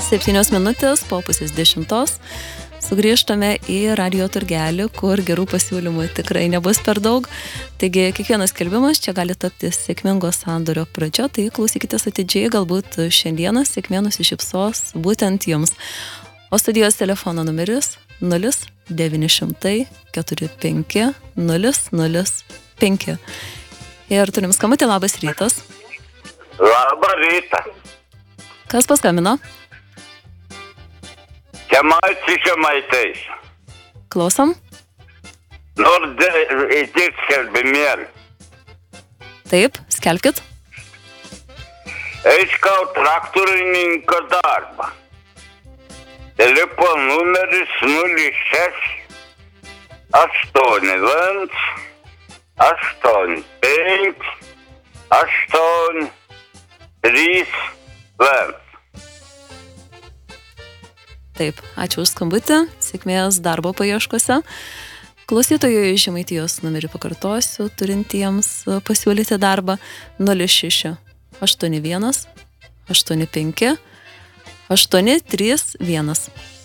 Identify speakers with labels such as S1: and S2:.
S1: 7 minutės po pusės 10. Sugrįžtame į radijo turgelį, kur gerų pasiūlymų tikrai nebus per daug. Taigi, kiekvienas skelbimas čia gali tapti sėkmingo sandorio pradžia, tai klausykitės atidžiai, galbūt šiandieną sėkmė nusišypsos būtent jums. O studijos telefono numeris 0900 45 005. Ir turim skambutį, labas rytas.
S2: Labą rytą.
S1: Kas paskambino?
S2: Žemaitais.
S1: Klausom.
S2: Nors įtik skelbimėlį.
S1: Taip, skelbkit.
S2: Eiškau traktorininko darbą. Telefon numeris 06 81 85 8 3 1.
S1: Taip, ačiū už skambutį, sėkmės darbo paieškose. Klausytojui Žemaitijos numerį pakartosiu, turintiems pasiūlyti darbą 06 81 85 831.